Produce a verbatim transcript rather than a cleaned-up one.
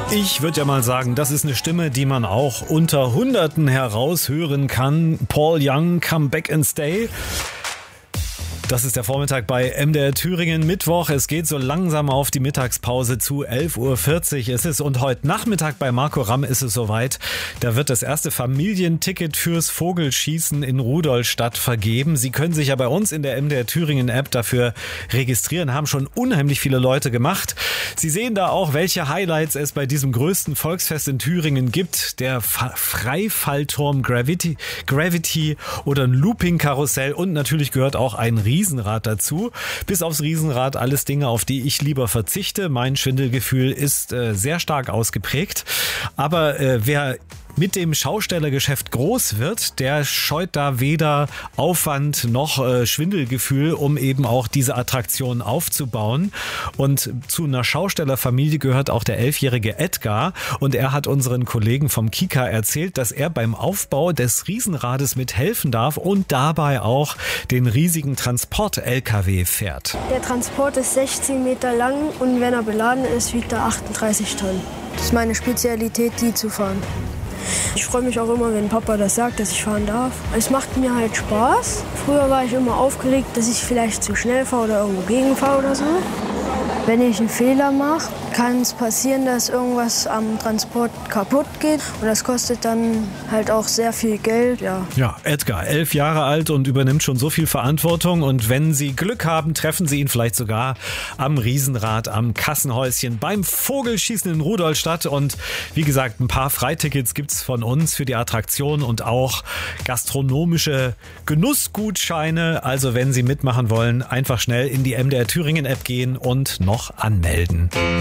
Ich würde ja mal sagen, das ist eine Stimme, die man auch unter Hunderten heraushören kann. Paul Young, Come Back and Stay. Das ist der Vormittag bei M D R Thüringen, Mittwoch. Es geht so langsam auf die Mittagspause zu. elf Uhr vierzig ist es und heute Nachmittag bei Marco Ramm ist es soweit. Da wird das erste Familienticket fürs Vogelschießen in Rudolstadt vergeben. Sie können sich ja bei uns in der M D R Thüringen App dafür registrieren. Haben schon unheimlich viele Leute gemacht. Sie sehen da auch, welche Highlights es bei diesem größten Volksfest in Thüringen gibt. Der Fa- Freifallturm Gravity, Gravity oder ein Looping-Karussell und natürlich gehört auch ein Riesenrad dazu. Bis aufs Riesenrad alles Dinge, auf die ich lieber verzichte. Mein Schwindelgefühl ist äh, sehr stark ausgeprägt. Aber äh, wer mit dem Schaustellergeschäft groß wird, der scheut da weder Aufwand noch äh, Schwindelgefühl, um eben auch diese Attraktion aufzubauen. Und zu einer Schaustellerfamilie gehört auch der elfjährige Edgar. Und er hat unseren Kollegen vom Kika erzählt, dass er beim Aufbau des Riesenrades mithelfen darf und dabei auch den riesigen Transport-L K W fährt. Der Transport ist sechzehn Meter lang und wenn er beladen ist, wiegt er achtunddreißig Tonnen. Das ist meine Spezialität, die zu fahren. Ich freue mich auch immer, wenn Papa das sagt, dass ich fahren darf. Es macht mir halt Spaß. Früher war ich immer aufgeregt, dass ich vielleicht zu schnell fahre oder irgendwo gegenfahre oder so. Wenn ich einen Fehler mache, kann es passieren, dass irgendwas am Transport kaputt geht. Und das kostet dann halt auch sehr viel Geld. Ja, ja, Edgar, elf Jahre alt und übernimmt schon so viel Verantwortung. Und wenn Sie Glück haben, treffen Sie ihn vielleicht sogar am Riesenrad, am Kassenhäuschen, beim Vogelschießen in Rudolstadt. Und wie gesagt, ein paar Freitickets gibt's von uns für die Attraktion und auch gastronomische Genussgutscheine. Also wenn Sie mitmachen wollen, einfach schnell in die M D R Thüringen App gehen und noch anmelden.